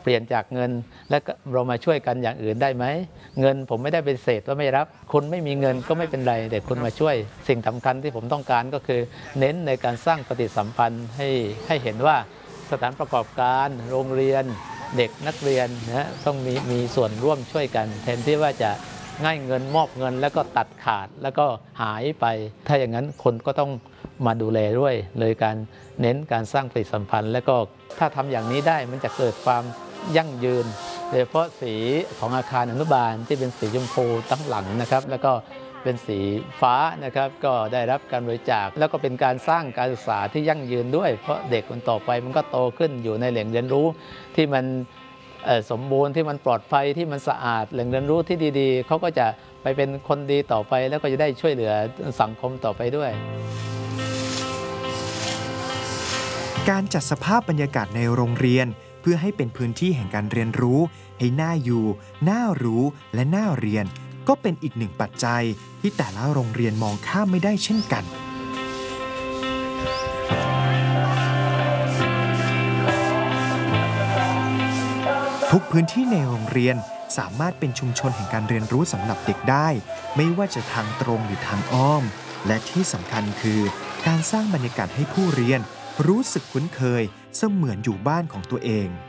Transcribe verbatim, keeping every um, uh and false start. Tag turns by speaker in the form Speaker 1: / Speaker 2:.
Speaker 1: ปลี่ยนจากเงินและเรามาช่วยกันอย่างอื่นได้ไหมเงินผมไม่ได้เป็นเศษว่าไม่รับคุณไม่มีเงินก็ไม่เป็นไรแต่คุณมาช่วยสิ่งสำคัญที่ผมต้องการก็คือเน้นในการสร้างปฏิสัมพันธ์ให้ให้เห็นว่าสถานประกอบการโรงเรียนเด็กนักเรียนนะต้องมีมีส่วนร่วมช่วยกันแทนที่ว่าจะง่ายเงินมอบเงินแล้วก็ตัดขาดแล้วก็หายไปถ้าอย่างนั้นคนก็ต้องมาดูแลด้วยเลยการเน้นการสร้างปฏิสัมพันธ์แล้วก็ถ้าทำอย่างนี้ได้มันจะเกิดความยั่งยืนโดยเฉพาะสีของอาคารอนุบาลที่เป็นสีชมพูตั้งหลังนะครับแล้วก็เป็นสีฟ้านะครับก็ได้รับการบริจาคแล้วก็เป็นการสร้างการศึกษาที่ยั่งยืนด้วยเพราะเด็กคนต่อไปมันก็โตขึ้นอยู่ในแหล่งเรียนรู้ที่มันสมบูรณ์ที่มันปลอดภัยที่มันสะอาดแหล่งเรียนรู้ที่ดีๆเขาก็จะไปเป็นคนดีต่อไปแล้วก็จะได้ช่วยเหลือสังคมต่อไปด้วย
Speaker 2: การจัดสภาพบรรยากาศในโรงเรียนเพื่อให้เป็นพื้นที่แห่งการเรียนรู้ให้น่าอยู่น่ารู้และน่าเรียนก็เป็นอีกหนึ่งปัจจัยที่แต่ละโรงเรียนมองข้ามไม่ได้เช่นกันทุกพื้นที่ในโรงเรียนสามารถเป็นชุมชนแห่งการเรียนรู้สำหรับเด็กได้ไม่ว่าจะทางตรงหรือทางอ้อมและที่สำคัญคือการสร้างบรรยากาศให้ผู้เรียนรู้สึกคุ้นเคยเสมือนอยู่บ้านของตัวเอง